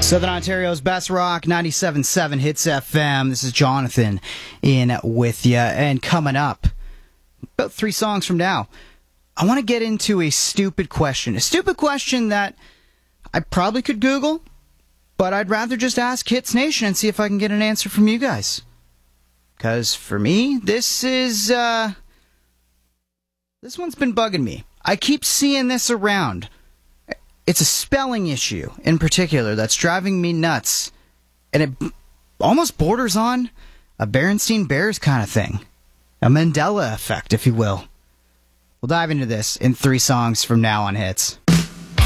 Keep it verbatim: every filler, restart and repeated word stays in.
Southern Ontario's best rock, ninety-seven point seven Hits F M. This is Jonathan in with you. And coming up, about three songs from now, I want to get into a stupid question. A stupid question that I probably could Google, but I'd rather just ask Hits Nation and see if I can get an answer from you guys. Because for me, this is, uh... this one's been bugging me. I keep seeing this around. It's a spelling issue, in particular, that's driving me nuts. And it almost borders on a Berenstein Bears kind of thing. A Mandela effect, if you will. We'll dive into this in three songs from now on Hits.